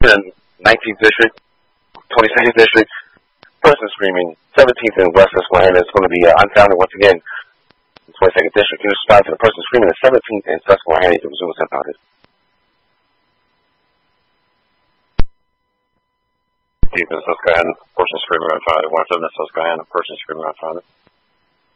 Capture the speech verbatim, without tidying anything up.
in nineteenth District, twenty-second District, person screaming. seventeenth in West Susquehanna is going to be uh, unfounded once again. twenty-second District. Can you respond to the person screaming the seventeenth in Susquehanna? You can resume as unfounded. Deep in Susquehanna, person screaming unfounded. one seven in Susquehanna, person screaming unfounded.